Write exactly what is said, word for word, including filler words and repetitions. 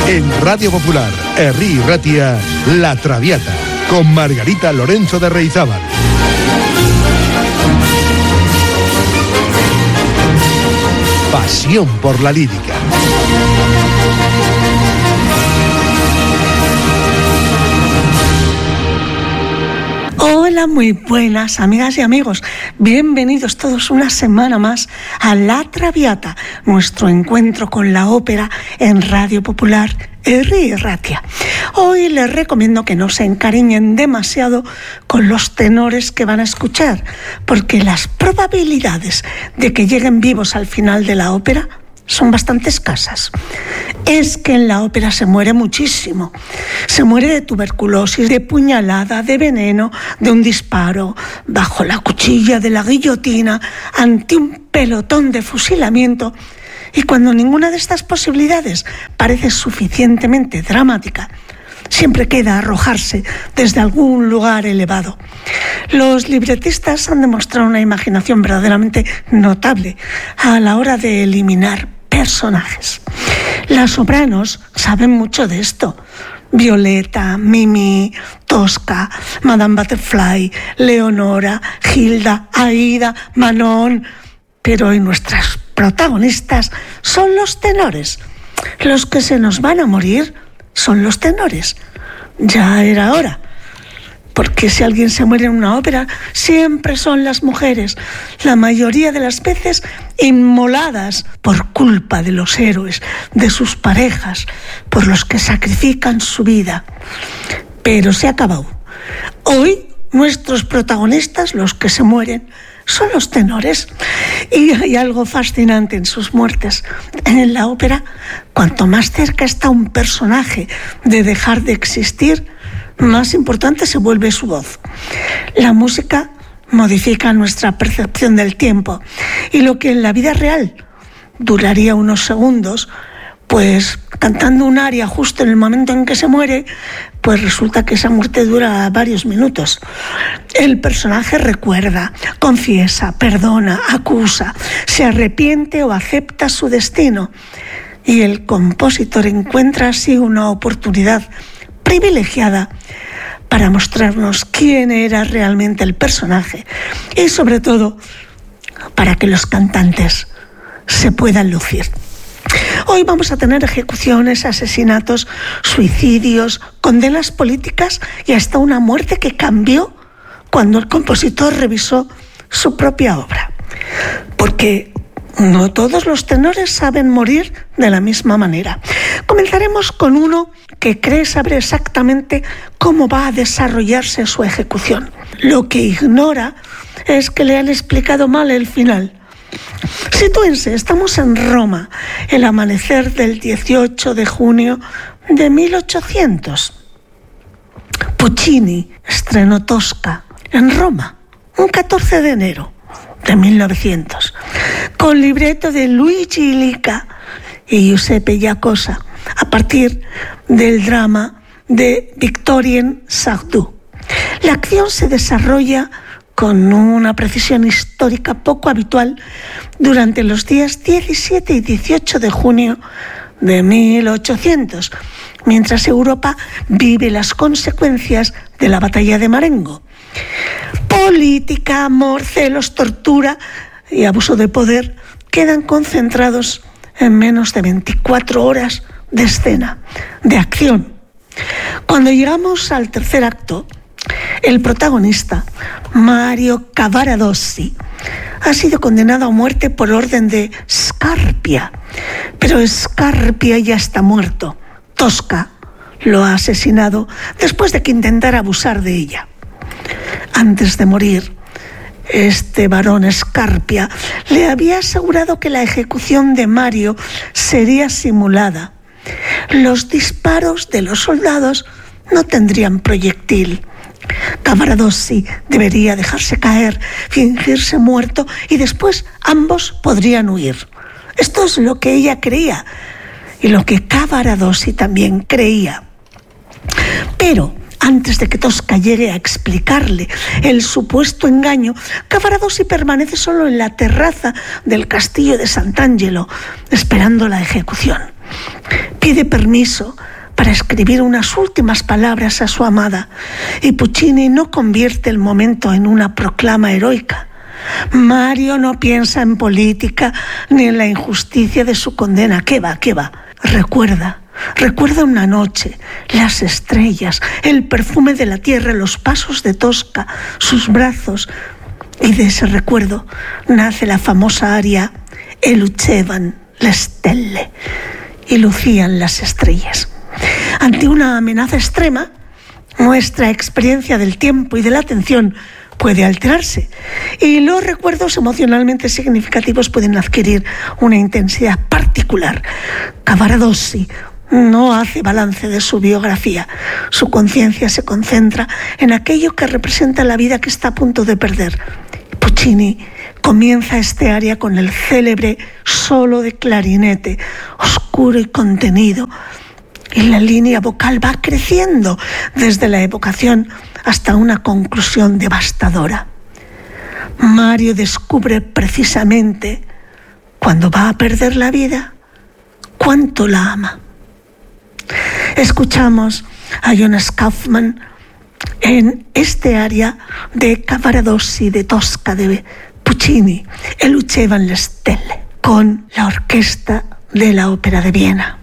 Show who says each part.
Speaker 1: En Radio Popular, Herri y Ratia, La Traviata, con Margarita Lorenzo de Reizábal. Pasión por la lírica.
Speaker 2: Hola, muy buenas amigas y amigos. Bienvenidos todos una semana más a La Traviata, nuestro encuentro con la ópera en Radio Popular, Herri y Ratia. Hoy les recomiendo que no se encariñen demasiado con los tenores que van a escuchar, porque las probabilidades de que lleguen vivos al final de la ópera son bastante escasas. Es que en la ópera se muere muchísimo. Se muere de tuberculosis, de puñalada, de veneno, de un disparo, bajo la cuchilla de la guillotina, ante un pelotón de fusilamiento. Y cuando ninguna de estas posibilidades parece suficientemente dramática, siempre queda arrojarse desde algún lugar elevado. Los libretistas han demostrado una imaginación verdaderamente notable a la hora de eliminar personajes. Las sopranos saben mucho de esto. Violeta, Mimi, Tosca, Madame Butterfly, Leonora, Gilda, Aida, Manon. Pero hoy nuestras protagonistas son los tenores. Los que se nos van a morir son los tenores. Ya era hora. Porque si alguien se muere en una ópera, siempre son las mujeres, la mayoría de las veces inmoladas por culpa de los héroes, de sus parejas, por los que sacrifican su vida. Pero se ha acabado. Hoy nuestros protagonistas, los que se mueren, son los tenores. Y hay algo fascinante en sus muertes. En la ópera, cuanto más cerca está un personaje de dejar de existir, más importante se vuelve su voz. La música modifica nuestra percepción del tiempo, y lo que en la vida real duraría unos segundos, pues cantando un aria justo en el momento en que se muere, pues resulta que esa muerte dura varios minutos. El personaje recuerda, confiesa, perdona, acusa, se arrepiente o acepta su destino, y el compositor encuentra así una oportunidad privilegiada para mostrarnos quién era realmente el personaje y sobre todo para que los cantantes se puedan lucir. Hoy vamos a tener ejecuciones, asesinatos, suicidios, condenas políticas y hasta una muerte que cambió cuando el compositor revisó su propia obra. Porque no todos los tenores saben morir de la misma manera. Comenzaremos con uno que cree saber exactamente cómo va a desarrollarse su ejecución. Lo que ignora es que le han explicado mal el final. Sitúense, estamos en Roma, el amanecer del dieciocho de junio de mil ochocientos. Puccini estrenó Tosca en Roma, un catorce de enero de mil novecientos, con libreto de Luigi Illica y Giuseppe Giacosa, a partir del drama de Victorien Sardou. La acción se desarrolla con una precisión histórica poco habitual durante los días diecisiete y dieciocho de junio de mil ochocientos, mientras Europa vive las consecuencias de la batalla de Marengo. Política, amor, celos, tortura y abuso de poder quedan concentrados en menos de veinticuatro horas de escena, de acción. Cuando llegamos al tercer acto, el protagonista, Mario Cavaradossi, ha sido condenado a muerte por orden de Scarpia, pero Scarpia ya está muerto. Tosca lo ha asesinado después de que intentara abusar de ella. Antes de morir, este varón Scarpia le había asegurado que la ejecución de Mario sería simulada. Los disparos de los soldados no tendrían proyectil. Cavaradossi debería dejarse caer, fingirse muerto y después ambos podrían huir. Esto es lo que ella creía y lo que Cavaradossi también creía. Pero antes de que Tosca llegue a explicarle el supuesto engaño, Cavaradossi permanece solo en la terraza del castillo de Sant'Angelo, esperando la ejecución. pide permiso para escribir unas últimas palabras a su amada, y Puccini no convierte el momento en una proclama heroica. Mario no piensa en política ni en la injusticia de su condena. ¿Qué va? ¿Qué va? Recuerda, recuerda una noche, las estrellas, el perfume de la tierra, los pasos de Tosca, sus brazos, y de ese recuerdo nace la famosa aria «E lucevan le stelle», y lucían las estrellas. Ante una amenaza extrema, nuestra experiencia del tiempo y de la atención puede alterarse, y los recuerdos emocionalmente significativos pueden adquirir una intensidad particular. Cavaradossi no hace balance de su biografía. Su conciencia se concentra en aquello que representa la vida que está a punto de perder. Puccini comienza este aria con el célebre solo de clarinete, oscuro y contenido, y la línea vocal va creciendo desde la evocación hasta una conclusión devastadora. Mario descubre precisamente, cuando va a perder la vida, cuánto la ama. Escuchamos a Jonas Kaufmann en este aria de Cavaradossi de Tosca de Puccini, «E lucevan le stelle», con la orquesta de la Ópera de Viena.